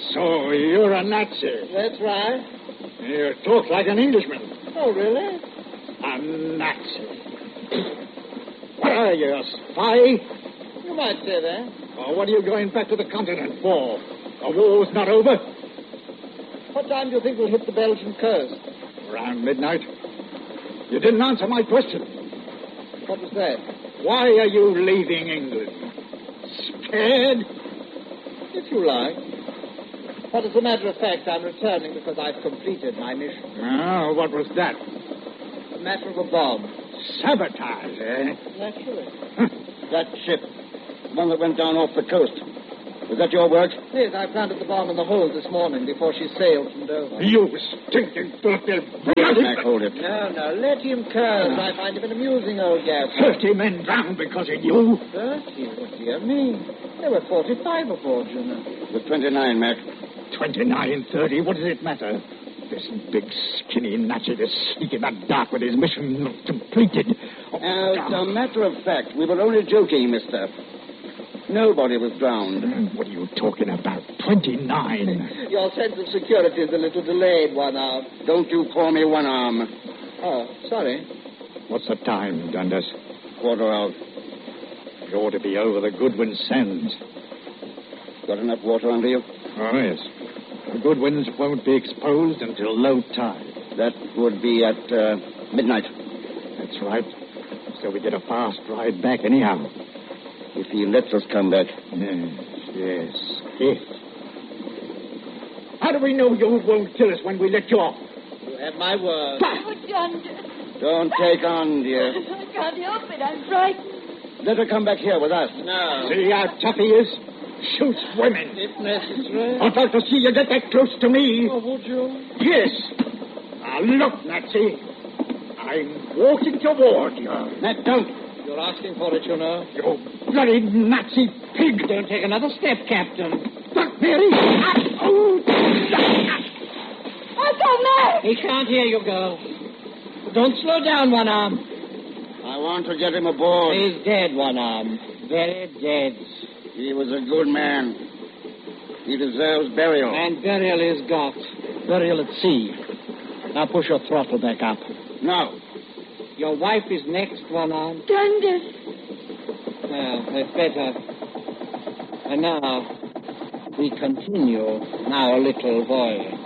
So you're a Nazi. That's right. You talk like an Englishman. Oh, really? A Nazi. What are you, a spy? You might say that. Or what are you going back to the continent for? The war's not over. What time do you think we'll hit the Belgian coast? Around midnight. You didn't answer my question. What was that? Why are you leaving England? Scared? If you like. But as a matter of fact, I'm returning because I've completed my mission. Oh, what was that? A matter of a bomb. Sabotage, eh? Naturally. That ship, the one that went down off the coast. Was that your work? Yes, I planted the bomb in the hold this morning before she sailed from Dover. You stinking filthy... Mac, hold it. No, let him curse. I find him an amusing old gas. 30 men drowned because of you. 30? What do you mean? There were 45 aboard, you know. It was 29, Mac. 29, 30, what does it matter? This big, skinny Nazi is sneaking in the dark with his mission not completed. As a matter of fact, we were only joking, mister. Nobody was drowned. What are you talking about? 29. Your sense of security is a little delayed, One Arm. Don't you call me One Arm. Oh, sorry. What's the time, Dundas? Quarter out. You ought to be over the Goodwin Sands. Got enough water under you? Oh, yes. The Goodwins won't be exposed until low tide. That would be at midnight. That's right. So we get a fast ride back anyhow. If he lets us come back. Yes. If. How do we know you won't kill us when we let you off? You have my word. Oh, Dundas. Don't take on, dear. I can't help it. I'm frightened. Let her come back here with us. No. See how tough he is? Shoots women. If necessary. I'd like to see you get that close to me. Oh, would you? Yes. Now, look, Nazi. I'm walking toward you. Matt, don't. You're asking for it, you know. You bloody Nazi pig. Don't take another step, Captain. Look, Mary. Oh. I'll go mad. He can't hear you, girl. Don't slow down, One Arm. I want to get him aboard. He's dead, One Arm. Very dead. He was a good man. He deserves burial. And burial is got. Burial at sea. Now push your throttle back up. No. Your wife is next, One Arm. Dundas. Well, that's better. And now, we continue our little voyage.